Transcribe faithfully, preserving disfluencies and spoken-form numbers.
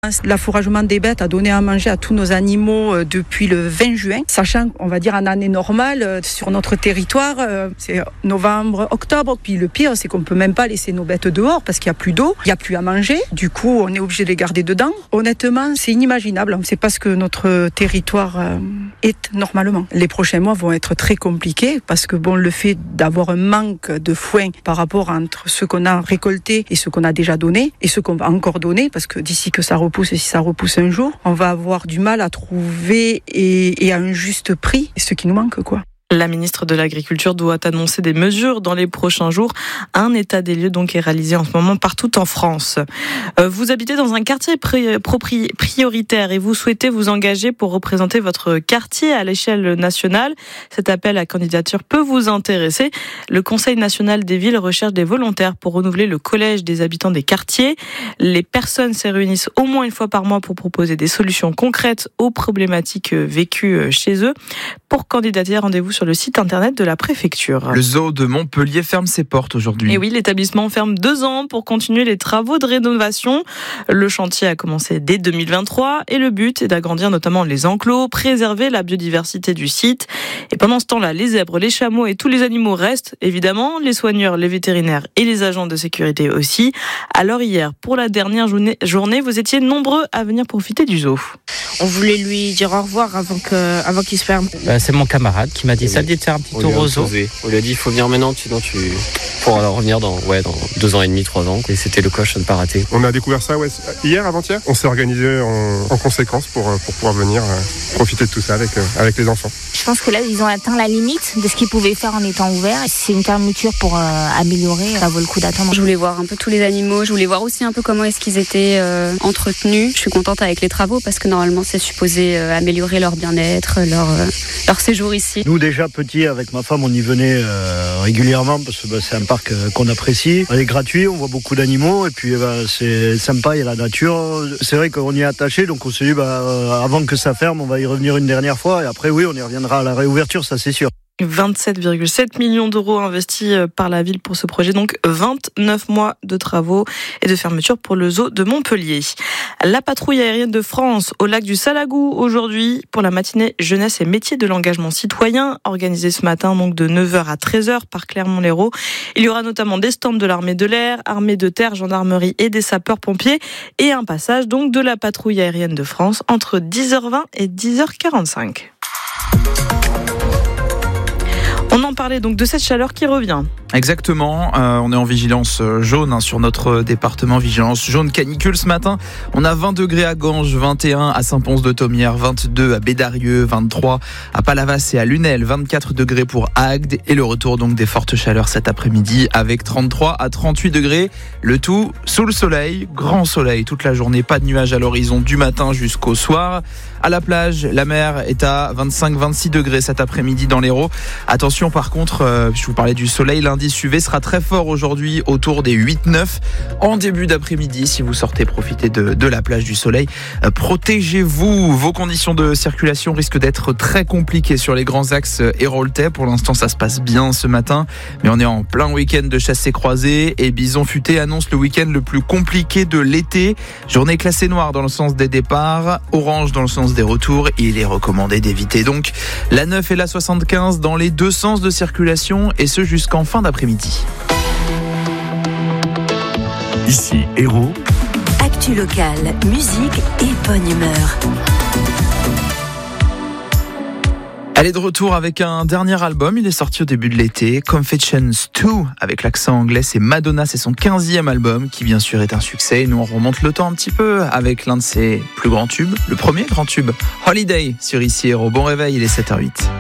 commence l'affouragement des bêtes, à donner à manger à tous nos animaux depuis le vingt juin, sachant, on va dire, en année normale, sur notre territoire, c'est novembre, octobre. Puis le pire, c'est qu'on peut même pas laisser nos bêtes dehors parce qu'il n'y a plus d'eau, il n'y a plus à manger. Du coup, on est obligé de les garder dedans. Honnêtement, c'est inimaginable. C'est pas ce que notre territoire est normalement. Les prochains mois vont être très compliqués parce que bon, le fait d'avoir un manque de foin par rapport entre ce qu'on a récolté et ce qu'on a déjà donné et ce qu'on va encore donner, parce que d'ici que ça repousse, et si ça repousse un jour, on va avoir du mal à trouver et, et à un juste prix ce qui nous manque, quoi. La ministre de l'Agriculture doit annoncer des mesures dans les prochains jours. Un état des lieux donc est réalisé en ce moment partout en France. Vous habitez dans un quartier prioritaire et vous souhaitez vous engager pour représenter votre quartier à l'échelle nationale. Cet appel à candidature peut vous intéresser. Le Conseil national des villes recherche des volontaires pour renouveler le collège des habitants des quartiers. Les personnes se réunissent au moins une fois par mois pour proposer des solutions concrètes aux problématiques vécues chez eux. Pour candidater, rendez-vous sur sur le site internet de la préfecture. Le zoo de Montpellier ferme ses portes aujourd'hui. Et oui, l'établissement ferme deux ans pour continuer les travaux de rénovation. Le chantier a commencé dès deux mille vingt-trois et le but est d'agrandir notamment les enclos, préserver la biodiversité du site. Et pendant ce temps-là, les zèbres, les chameaux et tous les animaux restent, évidemment, les soigneurs, les vétérinaires et les agents de sécurité aussi. Alors hier, pour la dernière journée, journée vous étiez nombreux à venir profiter du zoo. On voulait lui dire au revoir avant, que, avant qu'il se ferme. Euh, c'est mon camarade qui m'a dit ça, dit de faire un petit tour au zoo. On lui a dit il faut venir maintenant, sinon tu pourras revenir dans, ouais, dans deux ans et demi, trois ans. Et c'était le coche à ne pas rater. On a découvert ça ouais, hier, avant-hier. On s'est organisé en, en conséquence pour, pour pouvoir venir euh, profiter de tout ça avec, euh, avec les enfants. Je pense que là, ils ont atteint la limite de ce qu'ils pouvaient faire en étant ouverts. C'est une fermeture pour euh, améliorer. Ça vaut le coup d'attendre. Je voulais voir un peu tous les animaux. Je voulais voir aussi un peu comment est-ce qu'ils étaient euh, entretenus. Je suis contente avec les travaux parce que normalement, c'est supposé euh, améliorer leur bien-être, leur, euh, leur séjour ici. Nous, déjà petits, avec ma femme, on y venait euh, régulièrement parce que bah, c'est un parc euh, qu'on apprécie. Il est gratuit, on voit beaucoup d'animaux et puis bah, c'est sympa, il y a la nature. C'est vrai qu'on y est attaché, donc on s'est dit bah, euh, avant que ça ferme, on va y revenir une dernière fois et après oui, on y reviendra à la réouverture, ça c'est sûr. vingt-sept virgule sept millions d'euros investis par la ville pour ce projet, donc vingt-neuf mois de travaux et de fermeture pour le zoo de Montpellier. La patrouille aérienne de France au lac du Salagou aujourd'hui pour la matinée jeunesse et métiers de l'engagement citoyen organisée ce matin donc de neuf heures à treize heures par Clermont-Lérault. Il y aura notamment des stands de l'armée de l'air, armée de terre, gendarmerie et des sapeurs-pompiers et un passage donc de la patrouille aérienne de France entre dix heures vingt et dix heures quarante-cinq. On en parlait donc de cette chaleur qui revient. Exactement, euh, on est en vigilance jaune hein, sur notre département, vigilance jaune canicule ce matin. On a vingt degrés à Ganges, vingt et un à Saint-Pons-de-Thomières, vingt-deux à Bédarieux, vingt-trois à Palavas et à Lunel, vingt-quatre degrés pour Agde et le retour donc des fortes chaleurs cet après-midi avec trente-trois à trente-huit degrés. Le tout sous le soleil, grand soleil toute la journée, pas de nuages à l'horizon du matin jusqu'au soir. À la plage, la mer est à vingt-cinq à vingt-six degrés cet après-midi dans l'Hérault. Attention par contre, euh, je vous parlais du soleil, l'indice U V sera très fort aujourd'hui autour des huit neuf en début d'après-midi. Si vous sortez profiter de, de la plage du soleil, euh, protégez-vous. Vos conditions de circulation risquent d'être très compliquées sur les grands axes héroltais. Pour l'instant, ça se passe bien ce matin, mais on est en plein week-end de chassé-croisé et Bison Futé annonce le week-end le plus compliqué de l'été. Journée classée noire dans le sens des départs, orange dans le sens des retours. Il est recommandé d'éviter donc la neuf et la soixante-quinze dans les deux sens de circulation et ce jusqu'en fin d'après-midi. Ici Hérault. Actu locale, musique et bonne humeur. Elle est de retour avec un dernier album, il est sorti au début de l'été, Confessions deux, avec l'accent anglais, c'est Madonna, c'est son quinzième album, qui bien sûr est un succès, et nous on remonte le temps un petit peu avec l'un de ses plus grands tubes, le premier grand tube, Holiday, sur Ici Hérault. Bon réveil, il est sept heures zéro huit.